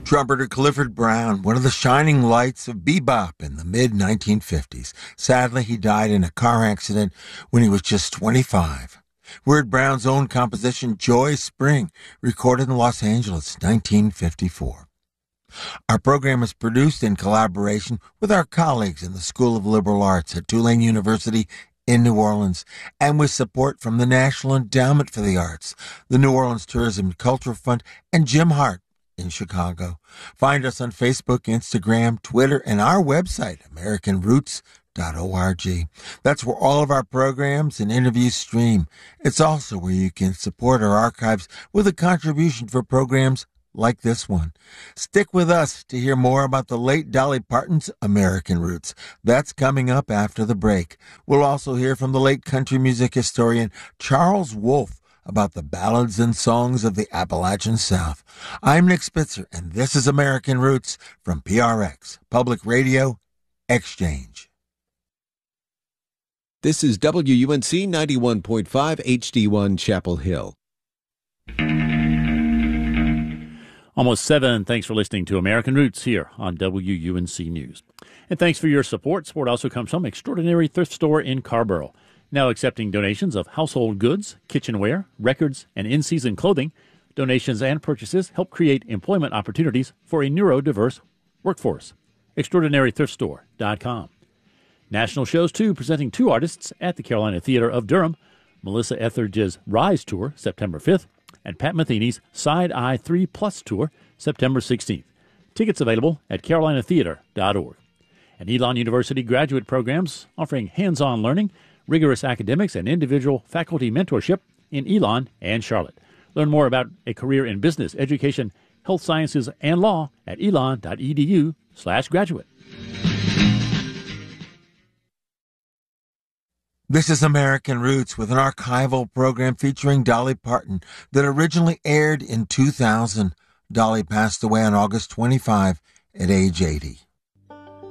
Trumpeter Clifford Brown, one of the shining lights of bebop in the mid-1950s. Sadly, he died in a car accident when he was just 25. We heard Brown's own composition, Joy Spring, recorded in Los Angeles, 1954. Our program is produced in collaboration with our colleagues in the School of Liberal Arts at Tulane University in New Orleans, and with support from the National Endowment for the Arts, the New Orleans Tourism and Culture Fund, and Jim Hart in Chicago. Find us on Facebook, Instagram, Twitter, and our website, AmericanRoots.org. That's where all of our programs and interviews stream. It's also where you can support our archives with a contribution for programs like this one. Stick with us to hear more about the late Dolly Parton's American Roots. That's coming up after the break. We'll also hear from the late country music historian Charles Wolfe about the ballads and songs of the Appalachian South. I'm Nick Spitzer, and this is American Roots from PRX, Public Radio Exchange. This is WUNC 91.5 HD1 Chapel Hill. Almost 7. Thanks for listening to American Roots here on WUNC News. And thanks for your support. Support also comes from Extraordinary Thrift Store in Carborough. Now accepting donations of household goods, kitchenware, records, and in-season clothing. Donations and purchases help create employment opportunities for a neurodiverse workforce. ExtraordinaryThriftStore.com. National shows, too, presenting 2 artists at the Carolina Theater of Durham. Melissa Etheridge's Rise Tour, September 5th, and Pat Metheny's Side Eye 3 Plus Tour, September 16th. Tickets available at carolinatheater.org. And Elon University graduate programs offering hands-on learning, rigorous academics, and individual faculty mentorship in Elon and Charlotte. Learn more about a career in business, education, health sciences, and law at elon.edu/graduate. This is American Roots with an archival program featuring Dolly Parton that originally aired in 2000. Dolly passed away on August 25 at age 80.